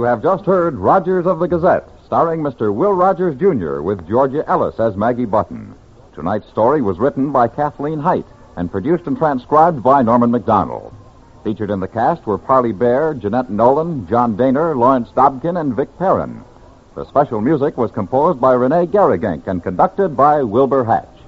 You have just heard Rogers of the Gazette, starring Mr. Will Rogers, Jr., with Georgia Ellis as Maggie Button. Tonight's story was written by Kathleen Height and produced and transcribed by Norman McDonald. Featured in the cast were Parley Bear, Jeanette Nolan, John Daner, Lawrence Dobkin, and Vic Perrin. The special music was composed by Renee Garrigink and conducted by Wilbur Hatch.